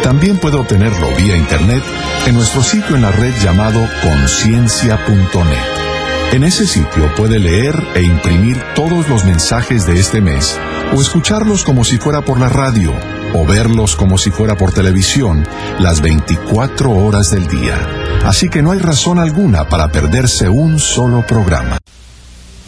También puede obtenerlo vía internet en nuestro sitio en la red llamado conciencia.net. En ese sitio puede leer e imprimir todos los mensajes de este mes, o escucharlos como si fuera por la radio, o verlos como si fuera por televisión, las 24 horas del día. Así que no hay razón alguna para perderse un solo programa.